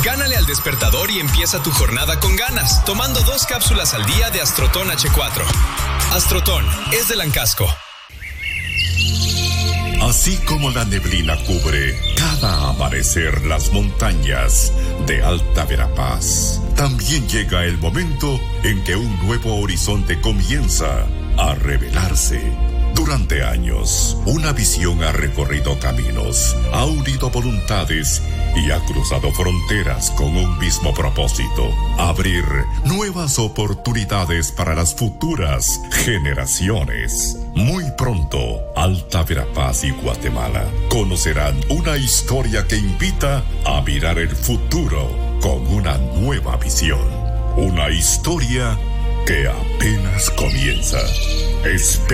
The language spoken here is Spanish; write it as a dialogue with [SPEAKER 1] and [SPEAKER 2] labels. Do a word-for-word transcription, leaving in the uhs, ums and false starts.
[SPEAKER 1] Gánale al despertador y empieza tu jornada con ganas, tomando dos cápsulas al día de Astrotón hache cuatro. Astrotón es de Lancasco.
[SPEAKER 2] Así como la neblina cubre cada amanecer las montañas de Alta Verapaz, también llega el momento en que un nuevo horizonte comienza a revelarse. Durante años, una visión ha recorrido caminos, ha unido voluntades y ha cruzado fronteras con un mismo propósito: abrir nuevas oportunidades para las futuras generaciones. Muy pronto, Alta Verapaz y Guatemala conocerán una historia que invita a mirar el futuro con una nueva visión. Una historia que apenas comienza. Espera